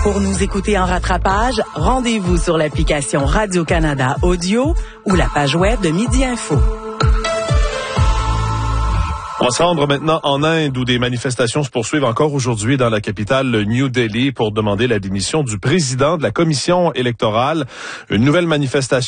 Pour nous écouter en rattrapage, rendez-vous sur l'application Radio-Canada Audio ou la page web de Midi Info. On va se rendre maintenant en Inde où des manifestations se poursuivent encore aujourd'hui dans la capitale New Delhi pour demander la démission du président de la commission électorale. Une nouvelle manifestation